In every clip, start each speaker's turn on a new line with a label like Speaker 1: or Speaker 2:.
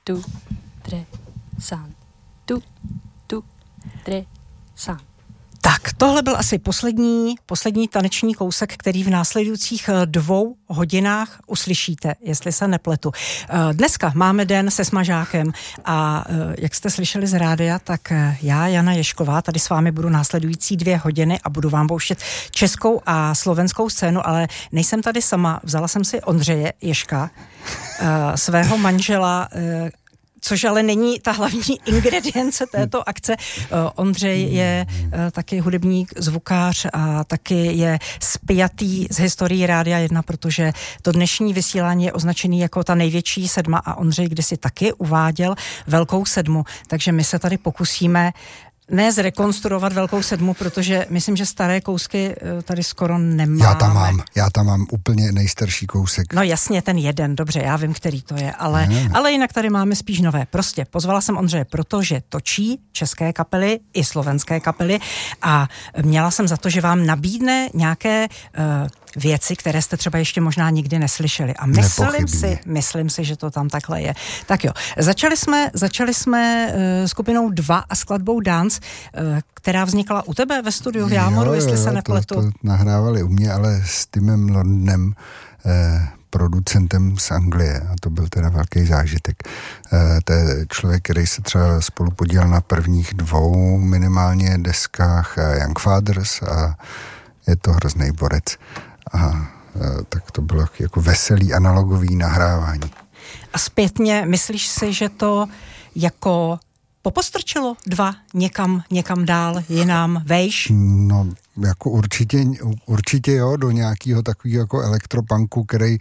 Speaker 1: tu, tre, san, tu, tre, san.
Speaker 2: Tak, tohle byl asi poslední taneční kousek, který v následujících 2 hodinách uslyšíte, jestli se nepletu. Dneska máme den se Smažákem a jak jste slyšeli z rádia, tak já, Jana Ježková, tady s vámi budu následující 2 hodiny a budu vám pouštět českou a slovenskou scénu, ale nejsem tady sama. Vzala jsem si Ondřeje Ježka, svého manžela, což ale není ta hlavní ingredience této akce. Ondřej je taky hudebník, zvukář a taky je spjatý z historií Rádia 1, protože to dnešní vysílání je označený jako ta největší sedma a Ondřej kdysi taky uváděl Velkou sedmu, takže my se tady pokusíme ne zrekonstruovat Velkou sedmu, protože myslím, že staré kousky tady skoro nemáme.
Speaker 3: Já tam mám úplně nejstarší kousek.
Speaker 2: No jasně, ten jeden, dobře, já vím, který to je, ale jinak tady máme spíš nové. Prostě pozvala jsem Ondřeje, protože točí české kapely i slovenské kapely a měla jsem za to, že vám nabídne nějaké věci, které jste třeba ještě možná nikdy neslyšeli. A myslím si, že to tam takhle je. Tak jo, začali jsme skupinou 2 a skladbou Dance, která vznikla u tebe ve studiu v Jámoru, jestli se nepletu.
Speaker 3: To nahrávali u mě, ale s Timem Londonem, producentem z Anglie, a to byl teda velký zážitek. To je člověk, který se třeba spolu podílel na prvních 2 minimálně deskách Young Fathers a je to hrozný borec. A tak to bylo jako veselý analogový nahrávání.
Speaker 2: A zpětně myslíš si, že to jako popostrčilo 2 někam dál, jinam, vejš?
Speaker 3: No, jako určitě jo, do nějakého takového jako elektropunku, který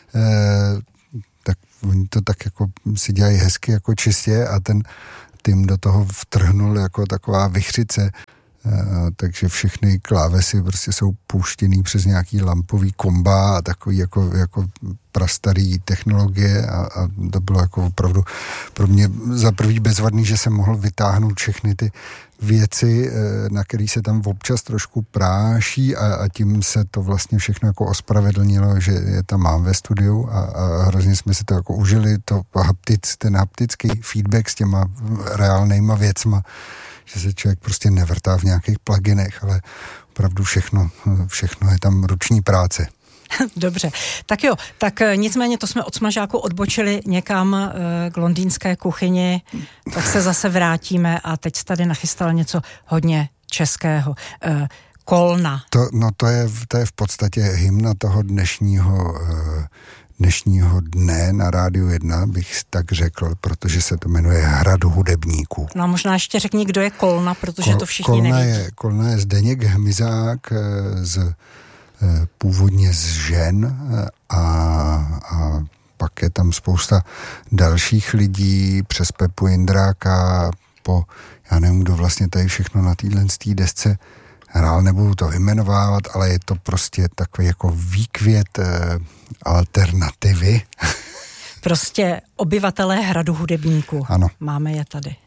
Speaker 3: tak oni to tak jako si dělají hezky jako čistě a ten Tim do toho vtrhnul jako taková vichřice. Takže všechny klávesy prostě jsou pouštěný přes nějaký lampový komba a takový jako prastarý technologie a to bylo jako opravdu pro mě za prvý bezvadný, že jsem mohl vytáhnout všechny ty věci, na který se tam občas trošku práší a tím se to vlastně všechno jako ospravedlnilo, že je tam mám ve studiu a hrozně jsme si to jako užili, ten haptický feedback s těma reálnejma věcma, že se člověk prostě nevrtá v nějakých pluginech, ale opravdu všechno je tam ruční práce.
Speaker 2: Dobře, tak jo, tak nicméně to jsme od Smažáku odbočili někam k londýnské kuchyni, tak se zase vrátíme a teď tady nachystal něco hodně českého. Kolna.
Speaker 3: To je v podstatě hymna toho dnešního dne na Rádiu 1, bych tak řekl, protože se to jmenuje Hrad hudebníků.
Speaker 2: No a možná ještě řekni, kdo je Kolna, protože to všichni neví.
Speaker 3: Kolna je Zdeněk Hmyzák původně z Žen a pak je tam spousta dalších lidí přes Pepu Jindráka já nevím, kdo vlastně tady všechno na téhle desce hrál, nebudu to vyjmenovávat, ale je to prostě takový jako výkvět alternativy.
Speaker 2: Prostě obyvatelé Hradu hudebníků.
Speaker 3: Ano.
Speaker 2: Máme je tady.